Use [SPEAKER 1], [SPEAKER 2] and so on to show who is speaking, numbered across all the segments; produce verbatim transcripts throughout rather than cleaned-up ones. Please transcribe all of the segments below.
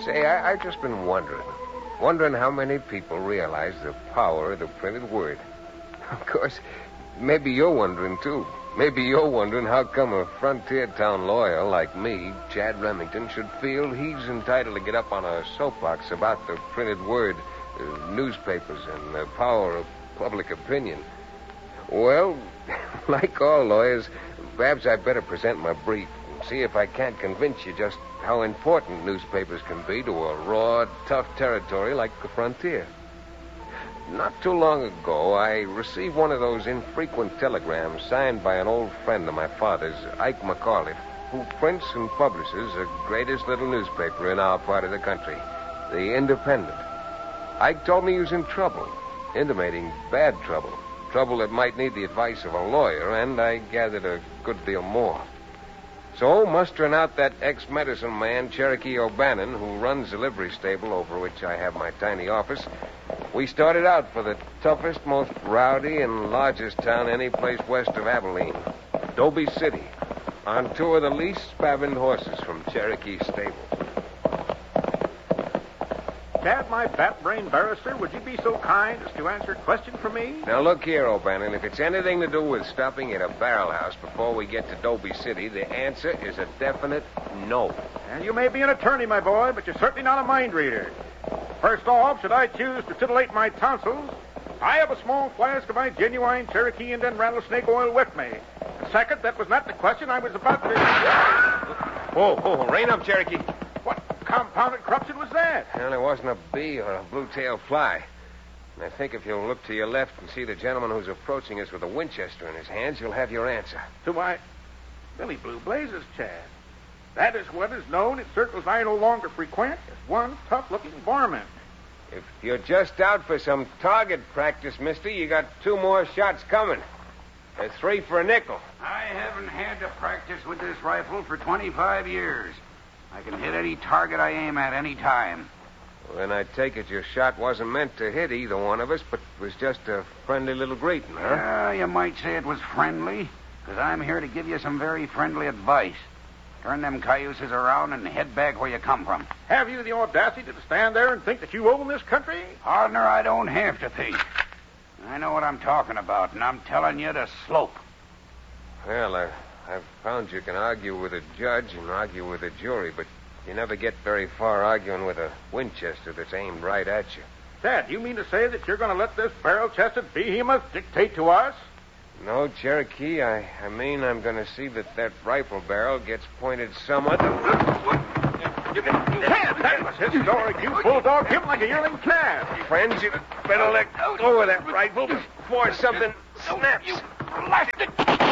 [SPEAKER 1] Say, I, I've just been wondering. Wondering how many people realize the power of the printed word. Of course, maybe you're wondering, too. Maybe you're wondering how come a frontier town lawyer like me, Chad Remington, should feel he's entitled to get up on a soapbox about the printed word, uh, newspapers, and the power of public opinion. Well, like all lawyers, perhaps I'd better present my brief and see if I can't convince you just how important newspapers can be to a raw, tough territory like the frontier. Not too long ago, I received one of those infrequent telegrams signed by an old friend of my father's, Ike McAuliffe, who prints and publishes the greatest little newspaper in our part of the country, the Independent. Ike told me he was in trouble, intimating bad trouble, trouble that might need the advice of a lawyer, and I gathered a good deal more. So, mustering out that ex-medicine man, Cherokee O'Bannon, who runs the livery stable over which I have my tiny office, we started out for the toughest, most rowdy, and largest town any place west of Abilene, Dobie City, on two of the least spavined horses from Cherokee stable.
[SPEAKER 2] Chad, my bat-brained barrister, would you be so kind as to answer a question for me?
[SPEAKER 1] Now, look here, O'Bannon. If it's anything to do with stopping at a barrel house before we get to Dobie City, the answer is a definite no.
[SPEAKER 2] And you may be an attorney, my boy, but you're certainly not a mind reader. First off, should I choose to titillate my tonsils, I have a small flask of my genuine Cherokee Indian rattlesnake oil with me. And second, that was not the question I was about to...
[SPEAKER 1] Whoa, whoa, rein up, Cherokee.
[SPEAKER 2] What compounded corruption was that?
[SPEAKER 1] Well, there wasn't a bee or a blue-tailed fly. And I think if you'll look to your left and see the gentleman who's approaching us with a Winchester in his hands, you'll have your answer.
[SPEAKER 2] To my... Billy Blue Blazes, Chad. That is what is known in circles I no longer frequent as one tough-looking varmint.
[SPEAKER 1] If you're just out for some target practice, mister, you got two more shots coming. There's three for a nickel.
[SPEAKER 3] I haven't had to practice with this rifle for twenty-five years. I can hit any target I aim at any time.
[SPEAKER 1] Well, then I take it your shot wasn't meant to hit either one of us, but was just a friendly little greeting, huh?
[SPEAKER 3] Yeah, you might say it was friendly, because I'm here to give you some very friendly advice. Turn them cayuses around and head back where you come from.
[SPEAKER 2] Have you the audacity to stand there and think that you own this country?
[SPEAKER 3] Partner, I don't have to think. I know what I'm talking about, and I'm telling you to slope.
[SPEAKER 1] Well, I, I've found you can argue with a judge and argue with a jury, but you never get very far arguing with a Winchester that's aimed right at you.
[SPEAKER 2] Dad, you mean to say that you're going to let this barrel-chested behemoth dictate to us?
[SPEAKER 1] No, Cherokee, I, I mean I'm going to see that that rifle barrel gets pointed somewhat...
[SPEAKER 2] Chad, that was historic. You bulldogged him like a yearling calf.
[SPEAKER 1] Friends, you better let go of that rifle before something snaps.
[SPEAKER 3] You blasted...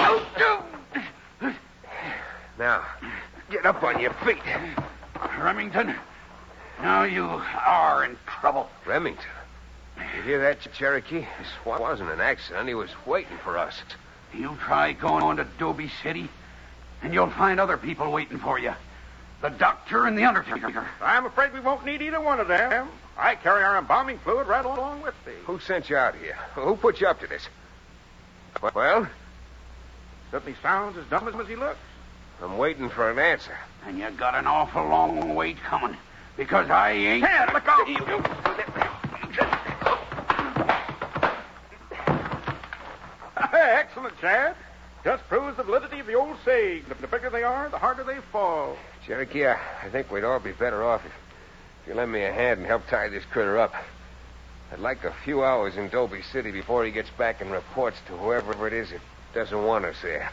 [SPEAKER 1] Now, get up on your feet.
[SPEAKER 3] Remington, now you are in trouble.
[SPEAKER 1] Remington? You hear that, Cherokee? This wasn't an accident. He was waiting for us.
[SPEAKER 3] You try going on to Dobie City, and you'll find other people waiting for you. The doctor and the undertaker.
[SPEAKER 2] I'm afraid we won't need either one of them. I carry our embalming fluid right along with me.
[SPEAKER 1] Who sent you out here? Who put you up to this? Well?
[SPEAKER 2] Certainly sounds as dumb as he looks.
[SPEAKER 1] I'm waiting for an answer.
[SPEAKER 3] And you got an awful long wait coming, because I ain't...
[SPEAKER 2] Chad, look out!
[SPEAKER 3] You...
[SPEAKER 2] Excellent, Chad. Just proves the validity of the old saying. The bigger they are, the harder they fall.
[SPEAKER 1] Cherokee, I, I think we'd all be better off if, if you lend me a hand and help tie this critter up. I'd like a few hours in Dobie City before he gets back and reports to whoever it is that doesn't want us there.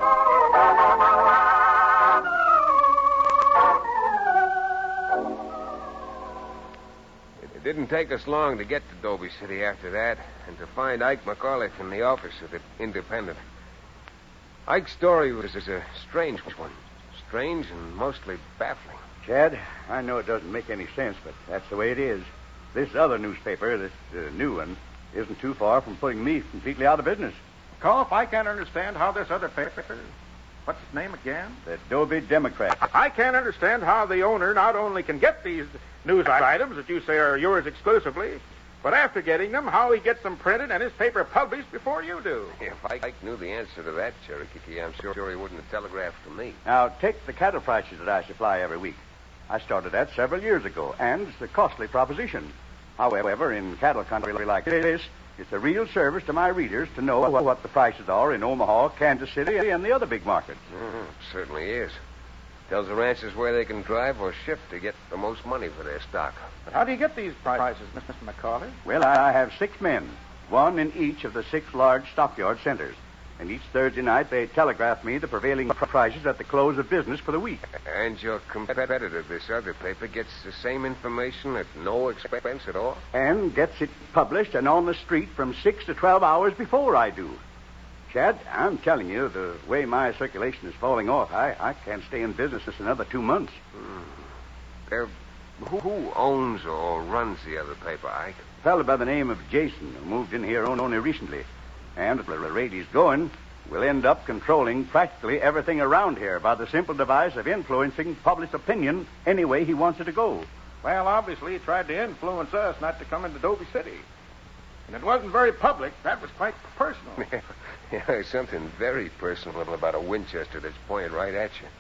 [SPEAKER 1] It didn't take us long to get to Dobie City after that and to find Ike McAuliffe in the office of the Independent. Ike's story was a strange one. Strange and mostly baffling.
[SPEAKER 4] Chad, I know it doesn't make any sense, but that's the way it is. This other newspaper, this uh, new one, isn't too far from putting me completely out of business.
[SPEAKER 2] Cough, I can't understand how this other paper... What's its name again?
[SPEAKER 4] The Dobie Democrat.
[SPEAKER 2] I can't understand how the owner not only can get these news items that you say are yours exclusively, but after getting them, how he gets them printed and his paper published before you do.
[SPEAKER 1] If Ike knew the answer to that, Cherokee, I'm sure he wouldn't have telegraphed to me.
[SPEAKER 4] Now, take the cattle prices that I supply every week. I started that several years ago, and it's a costly proposition. However, in cattle country like this, it's a real service to my readers to know what the prices are in Omaha, Kansas City, and the other big markets.
[SPEAKER 1] Mm-hmm. Certainly is. Tells the ranchers where they can drive or ship to get the most money for their stock.
[SPEAKER 2] But how do you get these prices, Mister McCauley?
[SPEAKER 4] Well, I have six men, one in each of the six large stockyard centers. And each Thursday night they telegraph me the prevailing prices at the close of business for the week.
[SPEAKER 1] And your competitor, this other paper, gets the same information at no expense at all?
[SPEAKER 4] And gets it published and on the street from six to twelve hours before I do. Chad, I'm telling you, the way my circulation is falling off, I, I can't stay in business this another two months.
[SPEAKER 1] Hmm. Uh, who, who owns or runs the other paper, Ike?
[SPEAKER 4] A fellow by the name of Jason, who moved in here only recently. And at the rate he's going, will end up controlling practically everything around here by the simple device of influencing public opinion any way he wants it to go.
[SPEAKER 2] Well, obviously he tried to influence us not to come into Dobie City. And it wasn't very public. That was quite personal.
[SPEAKER 1] Yeah, there's something very personal about a Winchester that's pointed right at you.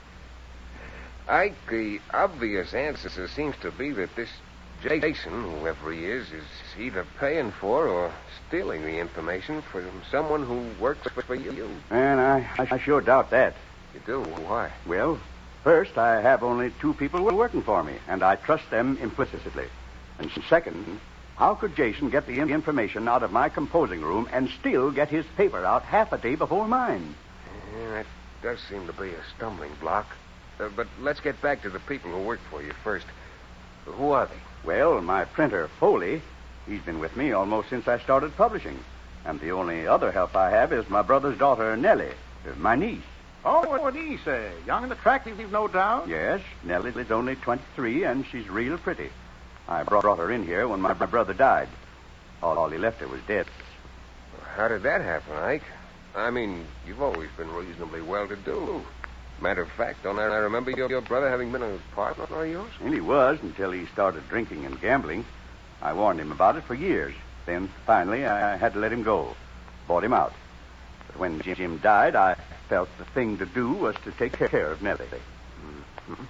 [SPEAKER 1] Ike, the obvious answer seems to be that this Jason, whoever he is, is either paying for or stealing the information from someone who works for you.
[SPEAKER 4] And I, I sure doubt that.
[SPEAKER 1] You do? Why?
[SPEAKER 4] Well, first, I have only two people working for me, and I trust them implicitly. And second, how could Jason get the information out of my composing room and still get his paper out half a day before mine?
[SPEAKER 1] Yeah, that does seem to be a stumbling block. Uh, but let's get back to the people who work for you first. Who are they?
[SPEAKER 4] Well, my printer, Foley, he's been with me almost since I started publishing. And the only other help I have is my brother's daughter, Nellie, my niece.
[SPEAKER 2] Oh, what do you say? Young and attractive, you've no doubt?
[SPEAKER 4] Yes, Nellie's only twenty-three, and she's real pretty. I brought her in here when my brother died. All, all he left her was dead.
[SPEAKER 1] How did that happen, Ike? I mean, you've always been reasonably well-to-do. Matter of fact, don't I remember your, your brother having been a partner of yours?
[SPEAKER 4] And he was until he started drinking and gambling. I warned him about it for years. Then, finally, I had to let him go. Bought him out. But when Jim died, I felt the thing to do was to take care of Nellie.
[SPEAKER 1] Mm-hmm.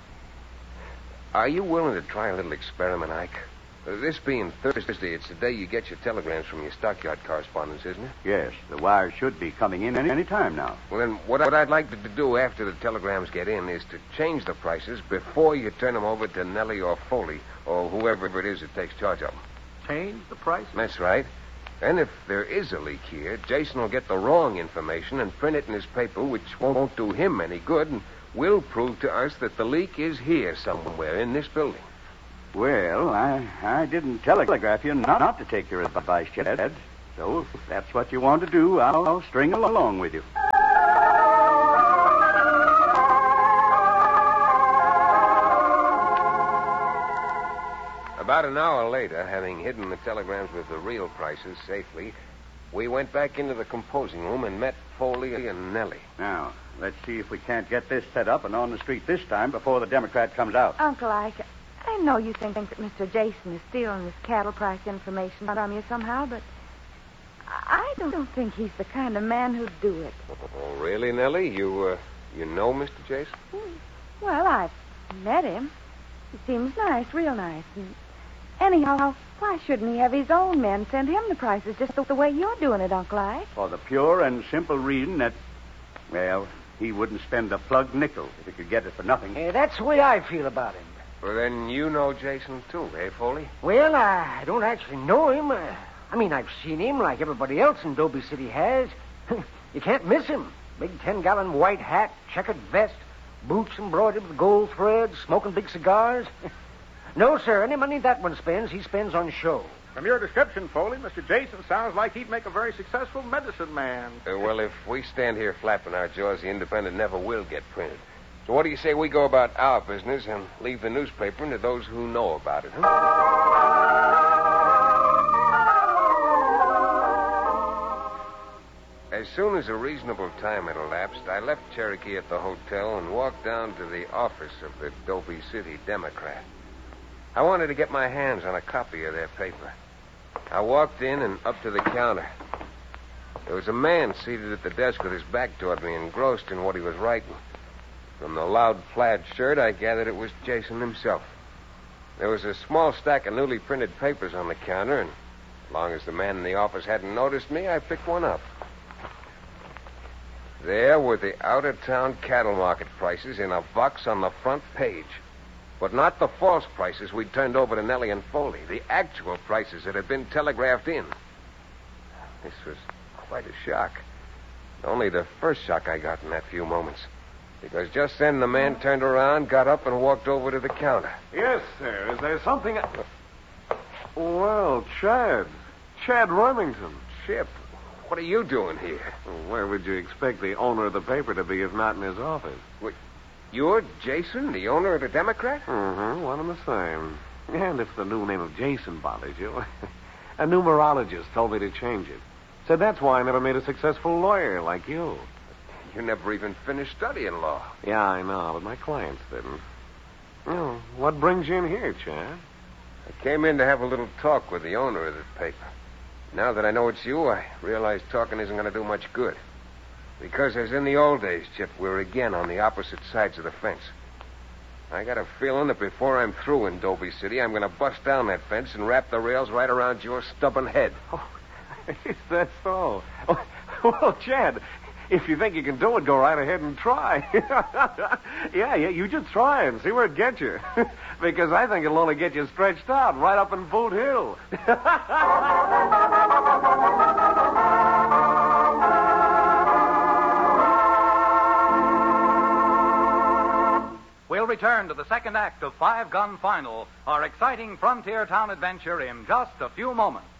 [SPEAKER 1] Are you willing to try a little experiment, Ike? Uh, this being Thursday, it's the day you get your telegrams from your stockyard correspondents, isn't it?
[SPEAKER 4] Yes, the wires should be coming in any, any time now.
[SPEAKER 1] Well, then, what, I, what I'd like to do after the telegrams get in is to change the prices before you turn them over to Nellie or Foley or whoever it is that takes charge of them.
[SPEAKER 2] Change the price?
[SPEAKER 1] That's right. And if there is a leak here, Jason will get the wrong information and print it in his paper, which won't do him any good, and will prove to us that the leak is here somewhere in this building.
[SPEAKER 4] Well, I, I didn't telegraph you not, not to take your advice, Chad. So if that's what you want to do, I'll, I'll string along with you.
[SPEAKER 1] About an hour later, having hidden the telegrams with the real prices safely, we went back into the composing room and met Foley and Nellie.
[SPEAKER 4] Now, let's see if we can't get this set up and on the street this time before the Democrat comes out.
[SPEAKER 5] Uncle Ike, I know you think that Mister Jason is stealing this cattle price information from you somehow, but I don't think he's the kind of man who'd do it.
[SPEAKER 1] Oh, really, Nellie? You, uh, you know Mister Jason?
[SPEAKER 5] Well, I've met him. He seems nice, real nice. And anyhow, why shouldn't he have his own men send him the prices just the way you're doing it, Uncle Ike?
[SPEAKER 4] For the pure and simple reason that, well, he wouldn't spend a plug nickel if he could get it for nothing.
[SPEAKER 6] Uh, that's the way I feel about him.
[SPEAKER 1] Well, then you know Jason, too, eh, Foley?
[SPEAKER 6] Well, I don't actually know him. Uh, I mean, I've seen him like everybody else in Dobie City has. You can't miss him. Big ten-gallon white hat, checkered vest, boots embroidered with gold threads, smoking big cigars. No, sir, any money that one spends, he spends on show.
[SPEAKER 2] From your description, Foley, Mister Jason sounds like he'd make a very successful medicine man.
[SPEAKER 1] Uh, well, if we stand here flapping our jaws, the Independent never will get printed. So what do you say we go about our business and leave the newspaper to those who know about it, huh? As soon as a reasonable time had elapsed, I left Cherokee at the hotel and walked down to the office of the Dobie City Democrat. I wanted to get my hands on a copy of their paper. I walked in and up to the counter. There was a man seated at the desk with his back toward me, engrossed in what he was writing. From the loud plaid shirt, I gathered it was Jason himself. There was a small stack of newly printed papers on the counter, and as long as the man in the office hadn't noticed me, I picked one up. There were the out-of-town cattle market prices in a box on the front page. But not the false prices we'd turned over to Nellie and Foley. The actual prices that had been telegraphed in. This was quite a shock. Only the first shock I got in that few moments. Because just then the man turned around, got up, and walked over to the counter.
[SPEAKER 7] Yes, sir. Is there something... I... Well, Chad. Chad Remington.
[SPEAKER 1] Chip, what are you doing here?
[SPEAKER 7] Where would you expect the owner of the paper to be if not in his office?
[SPEAKER 1] What, you're Jason, the owner of the Democrat?
[SPEAKER 7] Mm-hmm, one and the same. And if the new name of Jason bothers you, a numerologist told me to change it. Said that's why I never made a successful lawyer like you.
[SPEAKER 1] You never even finished studying law.
[SPEAKER 7] Yeah, I know, but my clients didn't. Well, what brings you in here, Chad?
[SPEAKER 1] I came in to have a little talk with the owner of the paper. Now that I know it's you, I realize talking isn't going to do much good. Because as in the old days, Chip, we're again on the opposite sides of the fence. I got a feeling that before I'm through in Dobie City, I'm going to bust down that fence and wrap the rails right around your stubborn head.
[SPEAKER 7] Oh, is that so? Well, Chad, if you think you can do it, go right ahead and try. yeah, yeah, you just try and see where it gets you. Because I think it'll only get you stretched out right up in Boot Hill.
[SPEAKER 8] We'll return to the second act of Five Gun Final, our exciting frontier town adventure, in just a few moments.